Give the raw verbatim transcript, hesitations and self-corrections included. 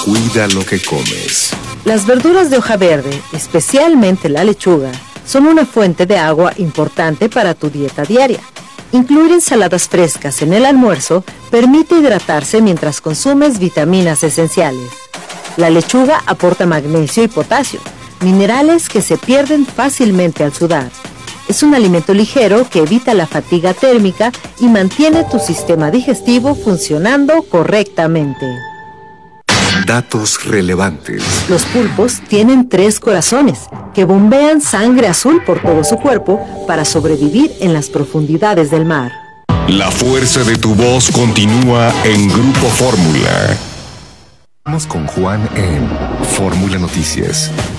Cuida lo que comes. Las verduras de hoja verde, especialmente la lechuga, son una fuente de agua importante para tu dieta diaria. Incluir ensaladas frescas en el almuerzo permite hidratarse mientras consumes vitaminas esenciales. La lechuga aporta magnesio y potasio, minerales que se pierden fácilmente al sudar. Es un alimento ligero que evita la fatiga térmica y mantiene tu sistema digestivo funcionando correctamente. Datos relevantes. Los pulpos tienen tres corazones que bombean sangre azul por todo su cuerpo para sobrevivir en las profundidades del mar. La fuerza de tu voz continúa en Grupo Fórmula. Vamos con Juan en Fórmula Noticias.